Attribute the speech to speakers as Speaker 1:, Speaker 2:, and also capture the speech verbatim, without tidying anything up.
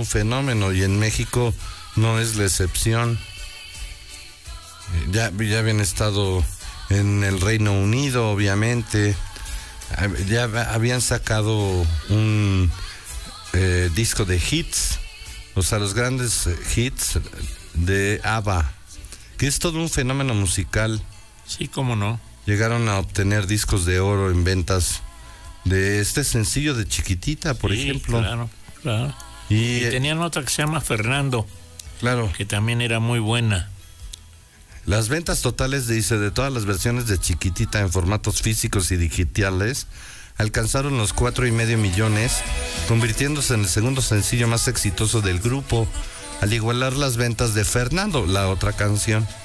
Speaker 1: un fenómeno y en México no es la excepción. Ya, ya habían estado en el Reino Unido, obviamente. Ya habían sacado un eh, disco de hits, o sea, los grandes hits de ABBA, que es todo un fenómeno musical.
Speaker 2: Sí, cómo no.
Speaker 1: Llegaron a obtener discos de oro en ventas de este sencillo de Chiquitita, por
Speaker 2: sí,
Speaker 1: ejemplo.
Speaker 2: Claro, claro.
Speaker 1: Y,
Speaker 2: y tenían otra que se llama Fernando.
Speaker 1: Claro.
Speaker 2: Que también era muy buena.
Speaker 1: Las ventas totales, dice, de todas las versiones de Chiquitita en formatos físicos y digitales alcanzaron los cuatro y medio millones, convirtiéndose en el segundo sencillo más exitoso del grupo, al igualar las ventas de Fernando, la otra canción.